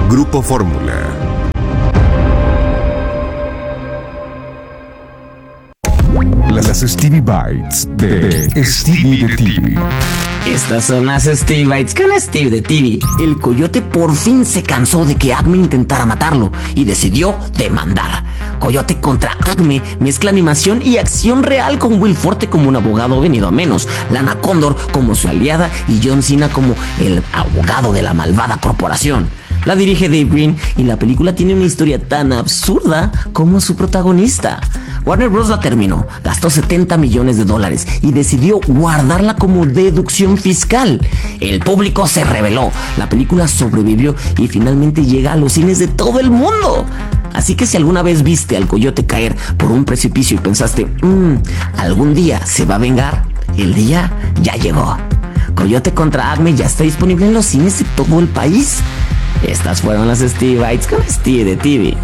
Grupo Fórmula. Las Stevie Bites de Stevie de TV. Estas son las Stevie Bites con Steve de TV. El coyote por fin se cansó de que Acme intentara matarlo y decidió demandar. Coyote contra Acme mezcla animación y acción real, con Will Forte como un abogado venido a menos, Lana Condor como su aliada y John Cena como el abogado de la malvada corporación. La dirige Dave Green y la película tiene una historia tan absurda como su protagonista. Warner Bros. La terminó, gastó $70 millones y decidió guardarla como deducción fiscal. El público se rebeló, la película sobrevivió y finalmente llega a los cines de todo el mundo. Así que si alguna vez viste al coyote caer por un precipicio y pensaste, algún día se va a vengar, el día ya llegó. Coyote contra Acme ya está disponible en los cines de todo el país. Estas fueron las Stevie Bites con Steve de TV.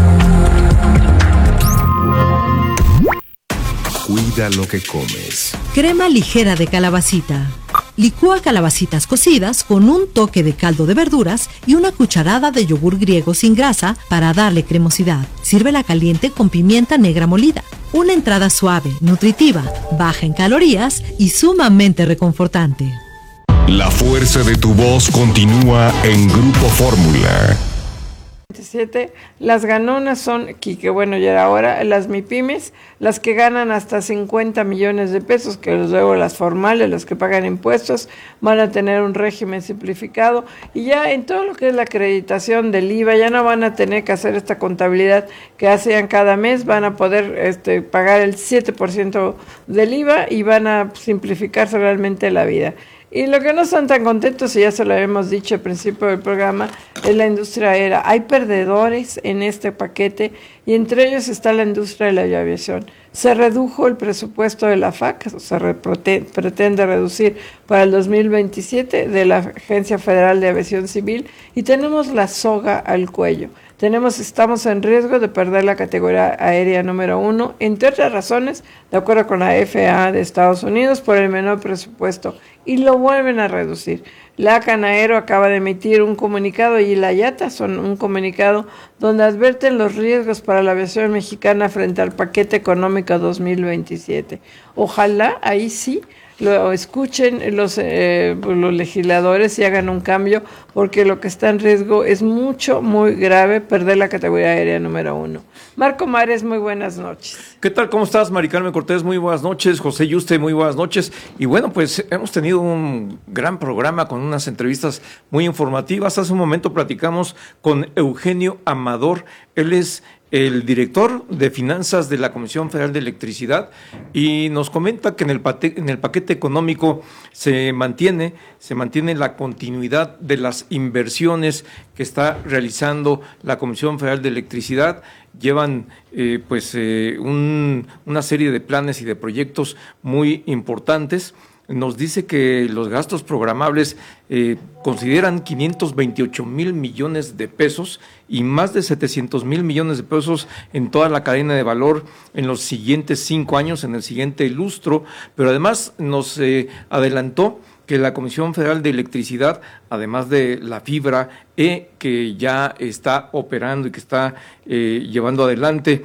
Cuida lo que comes. Crema ligera de calabacita. Licúa calabacitas cocidas con un toque de caldo de verduras y una cucharada de yogur griego sin grasa para darle cremosidad. Sírvela caliente con pimienta negra molida. Una entrada suave, nutritiva, baja en calorías y sumamente reconfortante. La fuerza de tu voz continúa en Grupo Fórmula. Las ganonas son, que bueno, ya era hora, las MIPYMES, las que ganan hasta 50 millones de pesos, que luego las formales, los que pagan impuestos, van a tener un régimen simplificado, y ya en todo lo que es la acreditación del IVA, ya no van a tener que hacer esta contabilidad que hacían cada mes, van a poder pagar el 7% del IVA y van a simplificarse realmente la vida. Y lo que no están tan contentos, y ya se lo habíamos dicho al principio del programa, es la industria aérea. Hay perdedores en este paquete y entre ellos está la industria de la aviación. Se redujo el presupuesto de la FAC, pretende reducir para el 2027 de la Agencia Federal de Aviación Civil, y tenemos la soga al cuello. Estamos en riesgo de perder la categoría aérea número 1, entre otras razones, de acuerdo con la FAA de Estados Unidos, por el menor presupuesto, y lo vuelven a reducir. La Canaero acaba de emitir un comunicado, y la IATA son un comunicado donde advierten los riesgos para la aviación mexicana frente al paquete económico 2027. Ojalá ahí sí lo escuchen los legisladores y hagan un cambio, porque lo que está en riesgo es muy grave, perder la categoría aérea número 1. Marco Mares, muy buenas noches. ¿Qué tal? ¿Cómo estás? Mari Carmen Cortés, muy buenas noches. José Yuste, muy buenas noches. Y bueno, pues hemos tenido un gran programa con unas entrevistas muy informativas. Hace un momento platicamos con Eugenio Amador. Él es el director de finanzas de la Comisión Federal de Electricidad, y nos comenta que en el paquete económico se mantiene la continuidad de las inversiones que está realizando la Comisión Federal de Electricidad. Llevan una serie de planes y de proyectos muy importantes. Nos dice que los gastos programables consideran 528,000 millones de pesos y más de 700,000 millones de pesos en toda la cadena de valor en los siguientes 5 años, en el siguiente lustro, pero además nos adelantó que la Comisión Federal de Electricidad, además de la fibra que ya está operando y que está llevando adelante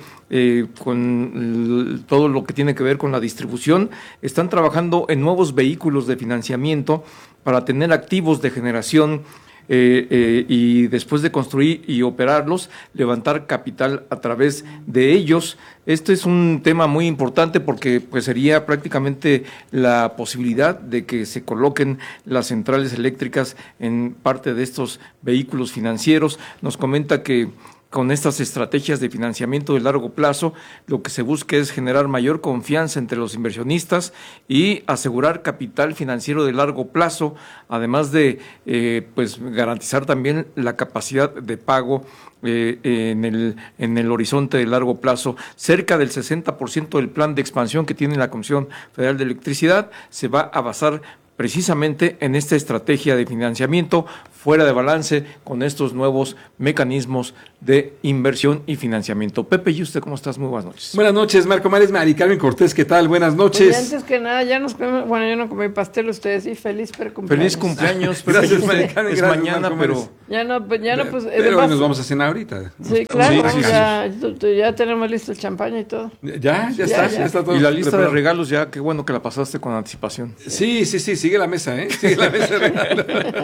con todo lo que tiene que ver con la distribución, están trabajando en nuevos vehículos de financiamiento para tener activos de generación y después de construir y operarlos, levantar capital a través de ellos. Este es un tema muy importante porque pues sería prácticamente la posibilidad de que se coloquen las centrales eléctricas en parte de estos vehículos financieros. Nos comenta que con estas estrategias de financiamiento de largo plazo, lo que se busca es generar mayor confianza entre los inversionistas y asegurar capital financiero de largo plazo, además de garantizar también la capacidad de pago en el horizonte de largo plazo. Cerca del 60% del plan de expansión que tiene la Comisión Federal de Electricidad se va a basar precisamente en esta estrategia de financiamiento fuera de balance con estos nuevos mecanismos de inversión y financiamiento. Pepe, ¿y usted cómo estás? Muy buenas noches. Buenas noches, Marco Mares, Mari Carmen Cortés, ¿qué tal? Buenas noches. Pues antes que nada, ya nos comimos, bueno, yo no comí pastel, ustedes sí, feliz cumpleaños. Feliz cumpleaños. Gracias, Mari Carmen. Es gracias, mañana, Marco pero Mares. Ya no, pues, pero además, nos vamos a cenar ahorita. Sí, claro, Sí. ya tenemos listo el champaña y todo. Ya está todo. Y la lista preparado. de regalos ya, qué bueno que la pasaste con anticipación. Sí, sigue la mesa, sigue la mesa de regalos.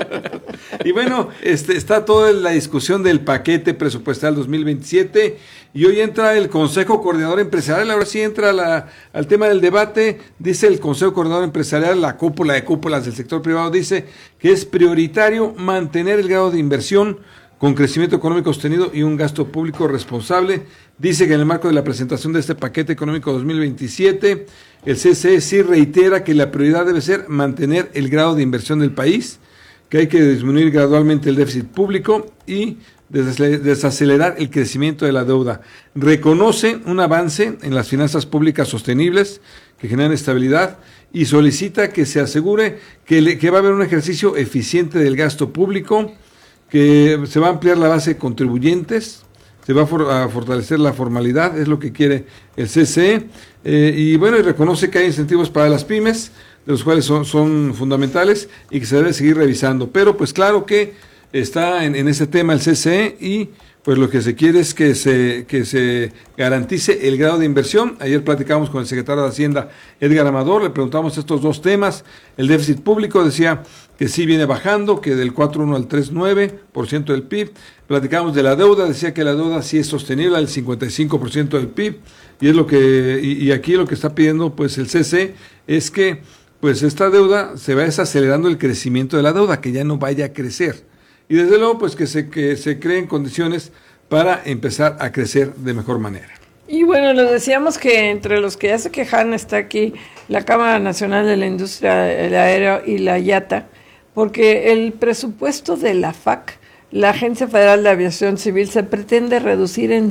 Y bueno, está toda la discusión del paquete presupuestal 2027 y hoy entra el Consejo Coordinador Empresarial, ahora sí entra al tema del debate. Dice el Consejo Coordinador Empresarial, la cúpula de cúpulas del sector privado, dice que es prioritario mantener el grado de inversión con crecimiento económico sostenido y un gasto público responsable. Dice que en el marco de la presentación de este paquete económico 2027, el CCE sí reitera que la prioridad debe ser mantener el grado de inversión del país, que hay que disminuir gradualmente el déficit público y desacelerar el crecimiento de la deuda. Reconoce un avance en las finanzas públicas sostenibles que generan estabilidad y solicita que se asegure que va a haber un ejercicio eficiente del gasto público, que se va a ampliar la base de contribuyentes, se va a fortalecer la formalidad, es lo que quiere el CCE, y bueno, y reconoce que hay incentivos para las pymes, de los cuales son fundamentales y que se debe seguir revisando. Pero pues claro que está en ese tema el CCE y pues lo que se quiere es que se garantice el grado de inversión. Ayer platicamos con el secretario de Hacienda, Edgar Amador, le preguntamos estos dos temas. El déficit público decía que sí viene bajando, que del 4,1 al 3,9% del PIB. Platicamos de la deuda, decía que la deuda sí es sostenible al 55% del PIB. Y es lo que y aquí lo que está pidiendo pues el CCE es que pues esta deuda se va desacelerando el crecimiento de la deuda, que ya no vaya a crecer. Y desde luego, pues que se creen condiciones para empezar a crecer de mejor manera. Y bueno, les decíamos que entre los que ya se quejan está aquí la Cámara Nacional de la Industria del Aéreo y la IATA, porque el presupuesto de la FAC, la Agencia Federal de Aviación Civil, se pretende reducir en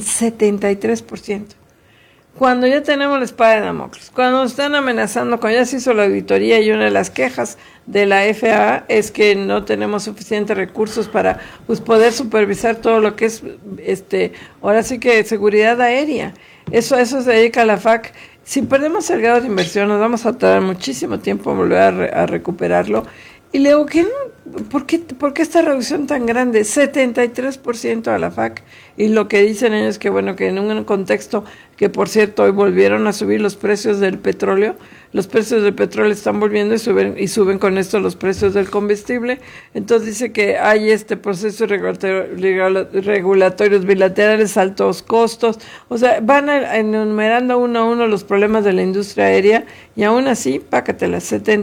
73%. Cuando ya tenemos la espada de Damocles, cuando nos están amenazando, cuando ya se hizo la auditoría y una de las quejas de la FAA es que no tenemos suficientes recursos para pues poder supervisar todo lo que es ahora sí que seguridad aérea. Eso se dedica a la FAC. Si perdemos el grado de inversión nos vamos a tardar muchísimo tiempo en volver a recuperarlo. Y le digo, ¿por qué esta reducción tan grande? 73% a la FAC. Y lo que dicen ellos es que, bueno, que en un contexto que, por cierto, hoy volvieron a subir los precios del petróleo. Los precios del petróleo están volviendo y suben con esto los precios del combustible. Entonces dice que hay procesos regulatorios bilaterales, altos costos. O sea, van enumerando uno a uno los problemas de la industria aérea y aún así, pácatela,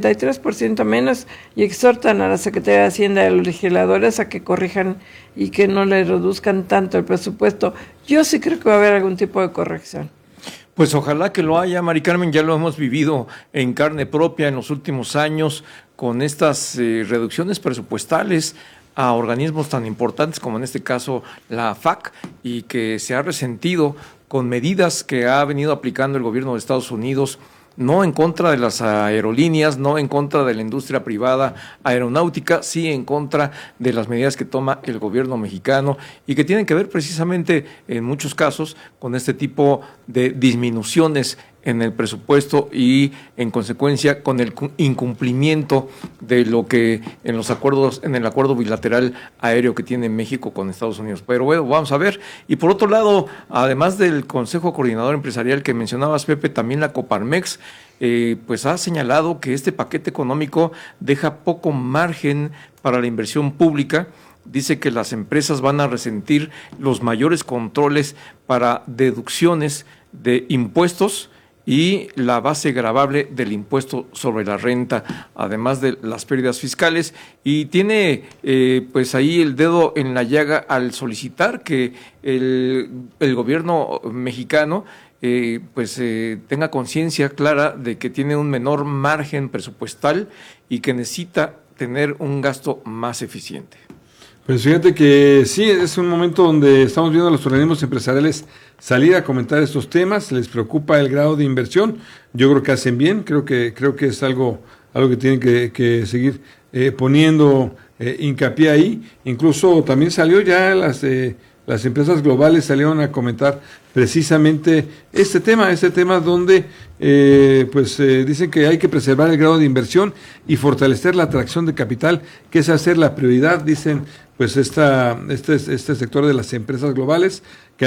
73% menos, y exhortan a la Secretaría de Hacienda y a los legisladores a que corrijan y que no le reduzcan tanto el presupuesto. Yo sí creo que va a haber algún tipo de corrección. Pues ojalá que lo haya, Mari Carmen, ya lo hemos vivido en carne propia en los últimos años con estas reducciones presupuestales a organismos tan importantes como en este caso la FAC, y que se ha resentido con medidas que ha venido aplicando el gobierno de Estados Unidos, no en contra de las aerolíneas, no en contra de la industria privada aeronáutica, sí en contra de las medidas que toma el gobierno mexicano y que tienen que ver precisamente en muchos casos con este tipo de disminuciones en el presupuesto y en consecuencia con el incumplimiento de lo que en los acuerdos, en el acuerdo bilateral aéreo que tiene México con Estados Unidos. Pero bueno, vamos a ver. Y por otro lado, además del Consejo Coordinador Empresarial que mencionabas, Pepe, también la Coparmex pues ha señalado que este paquete económico deja poco margen para la inversión pública. Dice que las empresas van a resentir los mayores controles para deducciones de impuestos y la base gravable del impuesto sobre la renta, además de las pérdidas fiscales, y tiene pues ahí el dedo en la llaga al solicitar que el gobierno mexicano tenga conciencia clara de que tiene un menor margen presupuestal y que necesita tener un gasto más eficiente. Pues fíjate que sí, es un momento donde estamos viendo a los organismos empresariales salir a comentar estos temas, les preocupa el grado de inversión, yo creo que hacen bien, creo que es algo que tienen que seguir poniendo hincapié ahí. Incluso también salió ya las empresas globales salieron a comentar precisamente este tema donde dicen que hay que preservar el grado de inversión y fortalecer la atracción de capital, que es hacer la prioridad, dicen pues este sector de las empresas globales, que